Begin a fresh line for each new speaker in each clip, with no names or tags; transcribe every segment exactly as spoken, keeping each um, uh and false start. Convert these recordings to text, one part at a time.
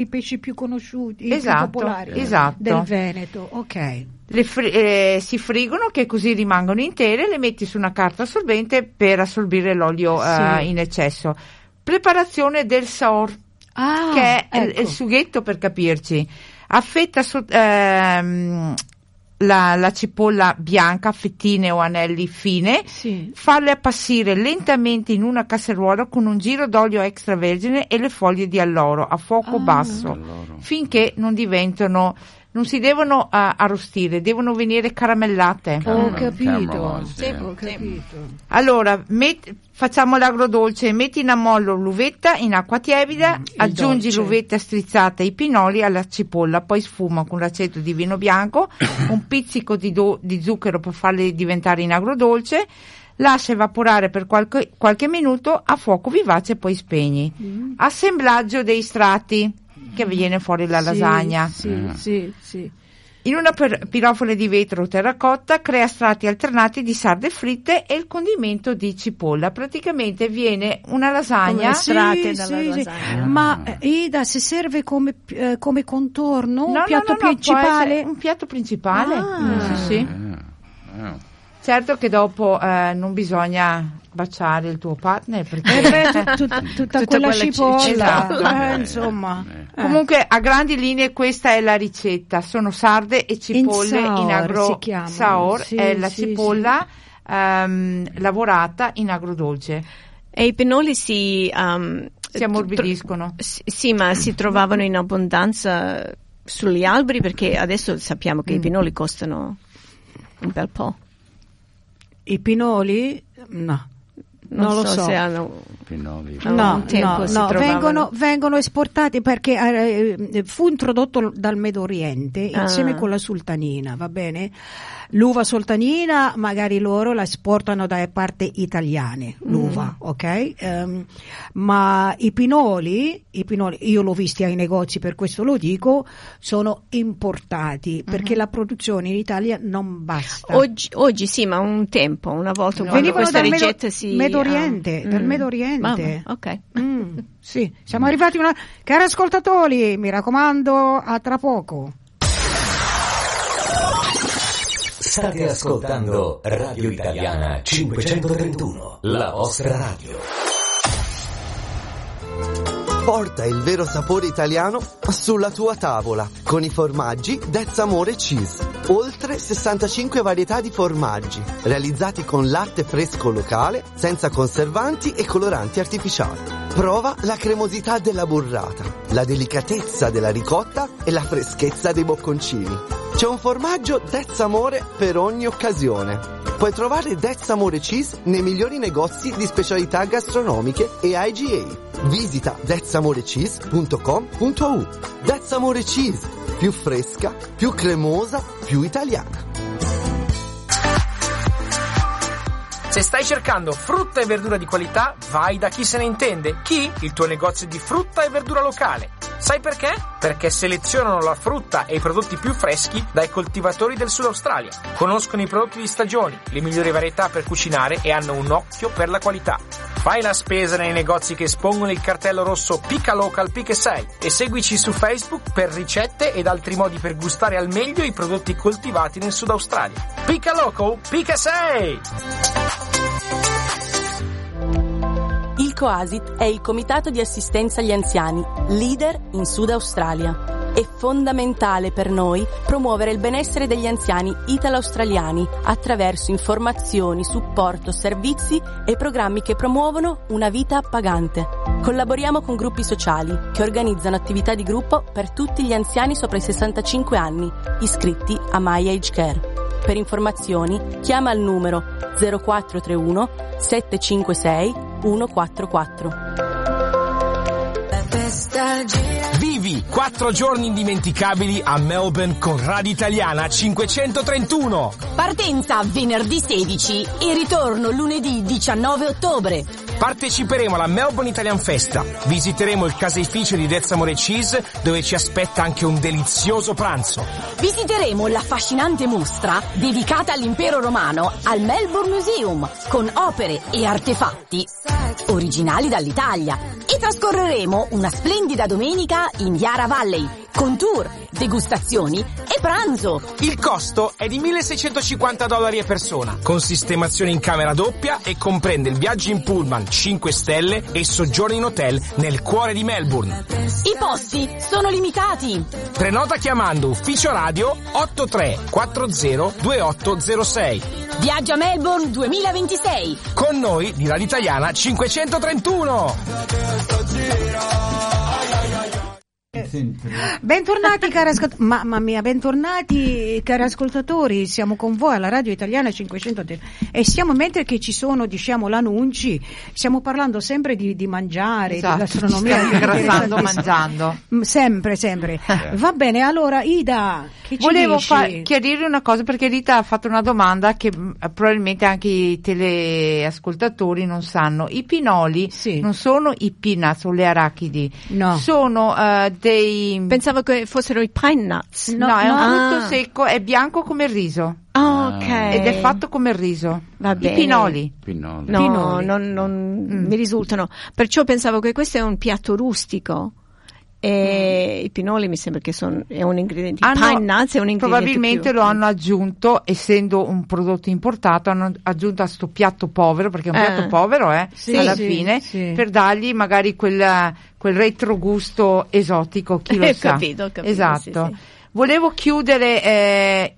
i pesci più conosciuti, i
esatto,
più popolari
esatto.
del Veneto. Ok.
Le fri- eh, si friggono, che così rimangono intere, le metti su una carta assorbente per assorbire l'olio
Sì.
eh, in eccesso. Preparazione del saor,
Ah,
che è
ecco.
il, il sughetto, per capirci. Affetta so- ehm, la, la cipolla bianca a fettine o anelli fine,
Sì.
farle appassire lentamente in una casseruola con un giro d'olio extravergine e le foglie di alloro a fuoco
Ah.
basso,
Alloro.
finché non diventano, non si devono uh, arrostire, devono venire caramellate.
Ho
Mm,
capito,
cavolo, sì.
ho capito.
Allora, met- facciamo l'agrodolce, metti in ammollo l'uvetta in acqua tiepida,
Mm, il
aggiungi
dolce.
l'uvetta strizzata e i pinoli alla cipolla, poi sfuma con l'aceto di vino bianco, un pizzico di, do- di zucchero per farli diventare in agrodolce, lascia evaporare per qualche, qualche minuto a fuoco vivace e poi spegni.
Mm.
Assemblaggio dei strati, che viene fuori la
Sì,
lasagna.
Sì,
Mm.
sì, sì.
In una per- pirofole di vetro o terracotta crea strati alternati di sarde fritte e il condimento di cipolla. Praticamente viene una lasagna.
Come strate
Sì,
dalla
sì, sì.
lasagna.
Ma eh, Ida, se serve come, eh, come contorno, un
No, no,
piatto
no, no, può
principale?
essere un piatto principale.
Ah.
Sì, sì.
Eh, eh.
Certo che dopo eh, non bisogna baciare il tuo partner, perché
Eh beh, tut- tut- tutta,
Tutta
quella
quella ci-
cipolla,
cipolla.
eh, insomma.
Eh.
comunque a grandi linee questa è la ricetta. Sono sarde e cipolle
In
in,
saor
agro
si chiama.
saor,
Sì,
è la
sì,
cipolla ehm, lavorata in agrodolce.
E i pinoli si... um,
Si ammorbidiscono.
tro- sì, sì, ma si trovavano in abbondanza sugli alberi, perché adesso sappiamo che
Mm.
i pinoli costano un bel po'.
I pinoli? No.
Non,
Non lo
so,
so.
se hanno...
Pinoli.
No,
No,
un tempo
no,
si
no,
trovavano.
vengono, vengono esportati perché eh, fu introdotto dal Medio Oriente
Ah.
insieme con la sultanina, va bene? L'uva sultanina magari loro la esportano dalle parti italiane, l'uva, ok? Ehm, ma i pinoli, i pinoli, io l'ho visti ai negozi, per questo lo dico, sono importati perché la produzione in Italia non basta.
Oggi, oggi sì, ma un tempo, una volta, quando
Venivano
questa
dal Medio-
ricetta si...
Medio
ah,
Oriente, dal
mm.
Medio Oriente.
Vabbè, ok.
Mm, sì, siamo arrivati una... Cari ascoltatori, mi raccomando, a tra poco.
State ascoltando Radio Italiana cinquecentotrentuno, la vostra radio.
Porta il vero sapore italiano sulla tua tavola con i formaggi That's Amore Cheese. Oltre sessantacinque varietà di formaggi realizzati con latte fresco locale, senza conservanti e coloranti artificiali. Prova la cremosità della burrata, la delicatezza della ricotta e la freschezza dei bocconcini. C'è un formaggio That's Amore per ogni occasione. Puoi trovare That's Amore Cheese nei migliori negozi di specialità gastronomiche e I G A. Visita that's amore cheese punto com punto u. That's Amore Cheese, più fresca, più cremosa, più italiana.
Se stai cercando frutta e verdura di qualità, vai da Chi se ne intende. Chi? Il tuo negozio di frutta e verdura locale. Sai perché? Perché selezionano la frutta e i prodotti più freschi dai coltivatori del Sud Australia. Conoscono i prodotti di stagione, le migliori varietà per cucinare e hanno un occhio per la qualità. Fai la spesa nei negozi che espongono il cartello rosso Pica Local Pica sei e seguici su Facebook per ricette ed altri modi per gustare al meglio i prodotti coltivati nel Sud Australia. Pica Local Pica sei!
Il COASIT è il Comitato di Assistenza agli Anziani, leader in Sud Australia. È fondamentale per noi promuovere il benessere degli anziani italo-australiani attraverso informazioni, supporto, servizi e programmi che promuovono una vita appagante. Collaboriamo con gruppi sociali che organizzano attività di gruppo per tutti gli anziani sopra i sessantacinque anni, iscritti a My Age Care. Per informazioni chiama al numero zero quattro tre uno sette cinque sei uno quattro quattro.
Vivi quattro giorni indimenticabili a Melbourne con Radio Italiana cinquecentotrentuno.
Partenza venerdì sedici e ritorno lunedì diciannove ottobre.
Parteciperemo alla Melbourne Italian Festa. Visiteremo il caseificio di That's Amore Cheese, dove ci aspetta anche un delizioso pranzo.
Visiteremo l'affascinante mostra dedicata all'impero romano al Melbourne Museum, con opere e artefatti originali dall'Italia. e trascorreremo una splendida domenica in Yara Valley, con tour, degustazioni e pranzo.
Il costo è di milleseicentocinquanta dollari a persona, con sistemazione in camera doppia e comprende il viaggio in pullman cinque stelle e soggiorno in hotel nel cuore di Melbourne.
I posti sono limitati.
Prenota chiamando ufficio radio otto tre quattro zero due otto zero sei.
Viaggio a Melbourne duemilaventisei.
Con noi di Radio Italiana cinquecentotrentuno.
Bentornati cari ascoltatori, mamma mia, bentornati cari ascoltatori, siamo con voi alla Radio Italiana cinquecentotrentuno e stiamo, mentre che ci sono, diciamo, l'annunci, stiamo parlando sempre di, di mangiare,
esatto,
di gastronomia,
stiamo ingrassando mangiando.
Sempre, sempre. Va bene, allora Ida, che ci
volevo
dici?
fa- chiarire una cosa, perché Rita ha fatto una domanda che mh, probabilmente anche i teleascoltatori non sanno. I pinoli
Sì.
non sono i peanuts o le arachidi,
No.
sono eh, dei...
Pensavo che fossero i pine nuts.
No,
No,
è un
no.
frutto
Ah.
secco, è bianco come il riso
Ah, ok.
ed è fatto come il riso.
Va
I
bene.
pinoli.
Pinoli.
No,
Pinoli.
non, non
Mm.
mi risultano. Perciò pensavo che questo è un piatto rustico. E
Mm.
i pinoli mi sembra che sono è un ingrediente.
Hanno-
I pine nuts è un ingrediente
probabilmente
più-
lo hanno aggiunto, essendo un prodotto importato, hanno aggiunto a sto piatto povero, perché è un
Eh.
piatto povero eh,
Sì,
alla
sì,
fine,
sì.
per dargli magari quel, quel retrogusto esotico, chi lo
Ho
sa.
capito, ho capito,
Esatto.
sì, sì.
Volevo chiudere eh,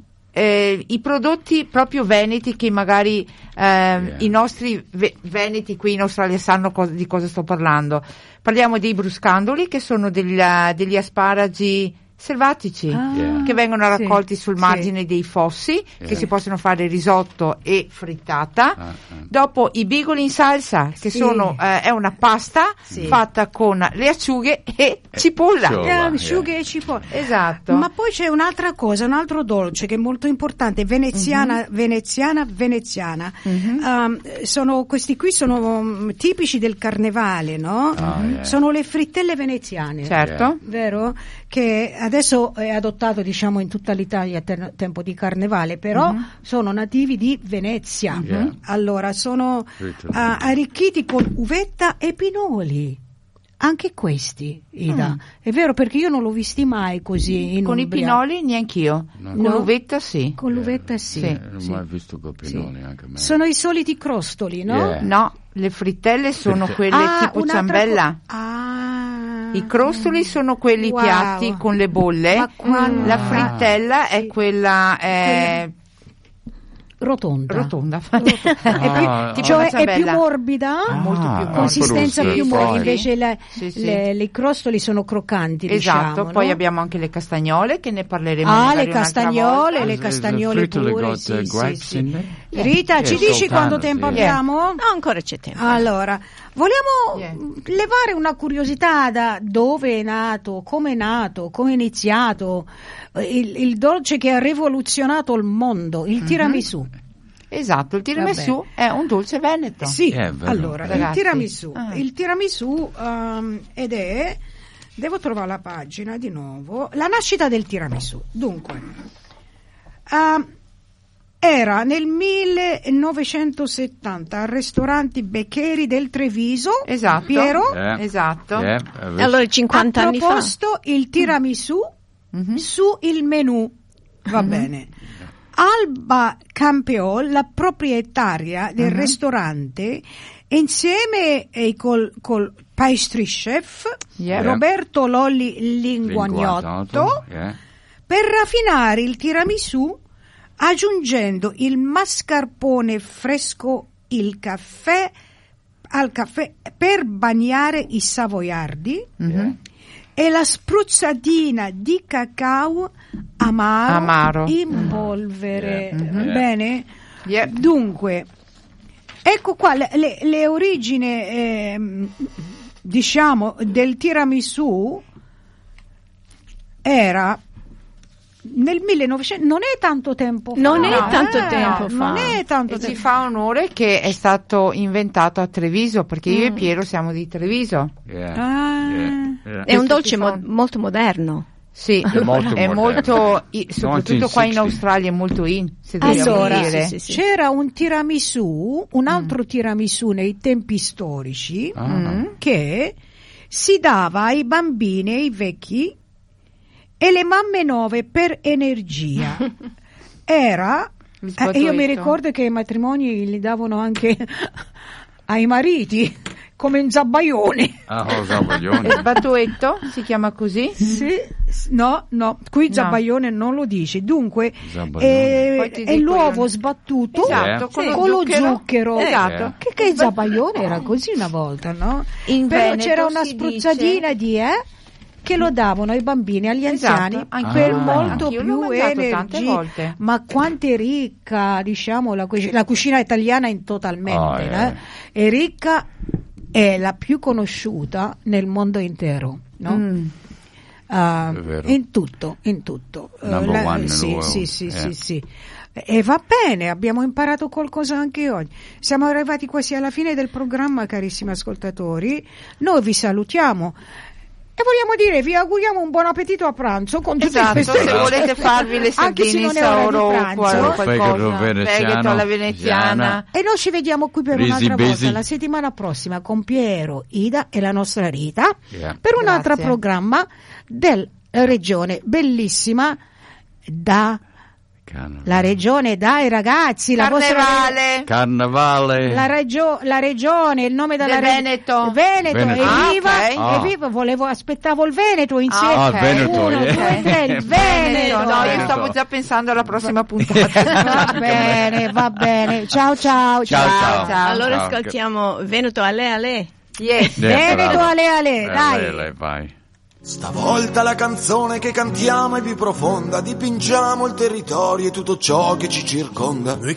eh, i prodotti proprio veneti che magari eh, i nostri ve- veneti qui in Australia sanno cosa- di cosa sto parlando. Parliamo dei bruscandoli, che sono degli, degli asparagi selvatici
Ah,
Yeah.
che vengono
sì,
raccolti sul
sì.
margine dei fossi, che
Yeah.
si possono fare risotto e frittata.
Ah, ah.
Dopo i bigoli in salsa, che
Sì.
sono eh, è una pasta
Sì.
fatta con le acciughe e cipolla.
ciò-
Eh,
yeah.
asciughe e cipolla.
Esatto.
Ma poi c'è un'altra cosa, un altro dolce che è molto importante, veneziana, veneziana, veneziana. Um, sono, questi qui sono um, tipici del carnevale, no?
Ah, yeah.
Sono le frittelle veneziane.
Certo.
Vero? Che adesso è adottato, diciamo, in tutta l'Italia a te- tempo di carnevale, però sono nativi di Venezia.
Yeah.
Allora, sono
Frittelle.
ah, arricchiti con uvetta e pinoli. Anche questi, Ida. È vero, perché io non l'ho visti mai così in
Con i
Umbria.
pinoli neanch'io.
No.
Con
No?
l'uvetta sì.
Con l'uvetta sì.
Sì.
Eh, non ho
sì.
mai visto con pinoli
Sì.
anche me.
Sono i soliti crostoli, no?
Yeah.
No, le frittelle sono quelle
Ah,
tipo
un'altra
ciambella.
co- ah.
I crostoli sono quelli
Wow.
piatti con le bolle.
Ma quando-
La frittella è
Sì.
quella eh,
rotonda.
rotonda.
Ah.
È più- tipo
Cioè
una
è più
ciambella.
morbida,
Ah,
molto più morbida.
consistenza
Sì,
più
sì.
morbida, invece le,
Sì, sì.
le- le crostoli sono croccanti,
Esatto,
diciamo,
poi
no?
abbiamo anche le castagnole, che ne parleremo
Ah,
magari
le
un'altra
castagnole,
volta.
le
Is- is the
castagnole
frittelle
pure,
got,
sì,
uh,
sì,
grapes
sì.
in there?
Rita,
Yeah,
ci dici
sultanas,
quanto tempo
yeah.
abbiamo?
No, ancora c'è tempo.
Allora, vogliamo
Yeah.
levare una curiosità da dove è nato, come è nato, come è iniziato eh, il, il dolce che ha rivoluzionato il mondo, il tiramisù.
Esatto, il tiramisù è un dolce veneto.
Sì,
Eh, vero.
allora, il
Ragazzi.
tiramisù,
Ah.
il tiramisù um, ed è, devo trovare la pagina di nuovo, la nascita del tiramisù. Dunque, um, era nel millenovecentosettanta al ristorante Beccheri del Treviso,
Esatto.
Piero,
Yeah.
Esatto.
Yeah, I wish.
Allora cinquanta
ha
anni fa.
proposto il tiramisù
Mhm.
su il menù, va bene. Alba Campeol, la proprietaria del ristorante, insieme eh, col, col pastry chef
Yeah.
Roberto Lolli Linguagnotto,
Linguagnotto, yeah.
per raffinare il tiramisù aggiungendo il mascarpone fresco, il caffè al caffè per bagnare i savoiardi
Mhm.
e la spruzzatina di cacao amaro,
Amaro.
in polvere.
Yeah. Mhm.
Bene?
Yeah.
Dunque, ecco qua le, le- le origini, ehm, diciamo, del tiramisù era nel millenovecento, non è tanto tempo fa.
Non è
No,
tanto
eh,
tempo fa.
Non è tanto
E ci
tempo
fa onore che è stato inventato a Treviso, perché io e Piero siamo di Treviso.
Yeah.
Ah.
Yeah. Yeah.
È un
Questo
dolce
si fa
mo-
un-
molto moderno.
Sì,
È molto
è
moderno.
molto, i- soprattutto qua in
sessanta.
Australia è molto in, se dobbiamo
Allora,
dire.
sì, sì, sì.
c'era un tiramisù, un altro tiramisù nei tempi storici
Ah.
Mm.
che si dava ai bambini e ai vecchi e le mamme nuove per energia. Era,
Il
eh, io mi
sbatuetto.
ricordo che i matrimoni li davano anche ai mariti come un zabbaione.
Ah, oh, Zabaglione.
Il sbatuetto si chiama così?
Sì, s- no, no, qui
No.
zabbaione non lo dice. Dunque,
Zabbaione.
eh,
Poi ti
è
dico
l'uovo
io.
sbattuto
Esatto,
Sì.
con, lo
con lo
zucchero.
zucchero.
Esatto.
Che, che il zabbaione era così una volta, no?
In
Però
Veneto
c'era una
si
spruzzadina di eh che lo davano ai bambini, agli
Esatto,
anziani
anche
per
io.
molto
Anch'io l'ho
più
mangiato tante
energia.
volte.
Ma quanto è ricca, diciamo, la cucina, la cucina italiana in totalmente,
Ah, eh.
eh? È ricca, è la più conosciuta nel mondo intero, no?
Mm.
Ah,
È vero.
in tutto, in tutto. Eh,
Number one in the
sì,
world,
sì, sì,
eh.
sì, sì. E va bene, abbiamo imparato qualcosa anche oggi. Siamo arrivati quasi alla fine del programma, carissimi ascoltatori. Noi vi salutiamo e vogliamo dire, vi auguriamo un buon appetito a pranzo con tutte
Esatto,
queste
se volete farvi le
Anche se
sardine in
non è ora di
sauro o
pranzo.
qual-
Fegato
qualcosa,
veneziano,
fegato alla veneziana.
E noi ci vediamo qui per
Busy,
un'altra
busy.
volta la settimana prossima con Piero, Ida e la nostra Rita
Yeah.
per un altro
Grazie.
programma della regione bellissima da
Can-
la regione dai ragazzi la vostra
Carnevale.
Carnevale.
la, regio- la regione, il nome della
Del
reg-
Veneto.
Veneto,
Veneto.
evviva,
Ah, ok.
evviva, volevo, aspettavo il Veneto insieme.
Ah,
Ah,
ok.
il Veneto.
Uno,
yeah.
due, tre, il Veneto.
No, io
Veneto.
stavo già pensando alla prossima puntata.
Va bene, va bene. Ciao ciao.
Ciao, ciao.
ciao.
Allora
Ciao.
ascoltiamo Veneto Ale Ale.
Yes.
Eh,
Veneto,
bravo.
ale, ale, dai.
Ale, ale, vai.
Stavolta la canzone che cantiamo è più profonda, dipingiamo il territorio e tutto ciò che ci circonda. Noi